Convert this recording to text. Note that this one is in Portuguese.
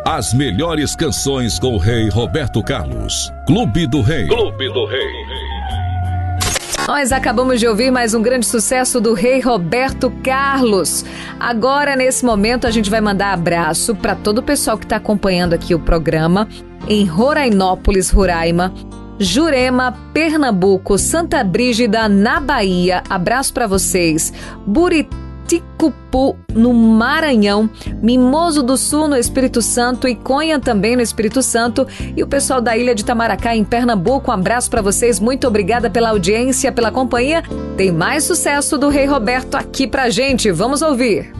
As melhores canções com o rei Roberto Carlos. Clube do Rei. Clube do Rei. Nós acabamos de ouvir mais um grande sucesso do rei Roberto Carlos. Agora, nesse momento, a gente vai mandar abraço para todo o pessoal que está acompanhando aqui o programa em Rorainópolis, Roraima, Jurema, Pernambuco, Santa Brígida, na Bahia. Abraço para vocês. Buriticupu, no Maranhão, Mimoso do Sul, no Espírito Santo, e Conha também no Espírito Santo, e o pessoal da Ilha de Itamaracá, em Pernambuco. Um abraço para vocês, muito obrigada pela audiência, pela companhia. Tem mais sucesso do rei Roberto aqui pra gente, vamos ouvir.